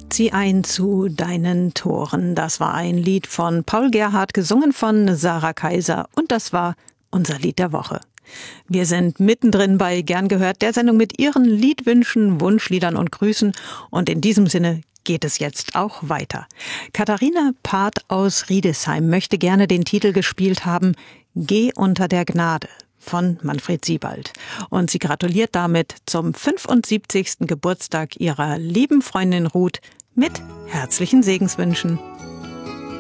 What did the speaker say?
Zieh ein zu deinen Toren. Das war ein Lied von Paul Gerhardt, gesungen von Sarah Kaiser. Und das war unser Lied der Woche. Wir sind mittendrin bei Gern gehört, der Sendung mit Ihren Liedwünschen, Wunschliedern und Grüßen. Und in diesem Sinne geht es jetzt auch weiter. Katharina Part aus Riedesheim möchte gerne den Titel gespielt haben, Geh unter der Gnade von Manfred Siebald. Und sie gratuliert damit zum 75. Geburtstag ihrer lieben Freundin Ruth mit herzlichen Segenswünschen.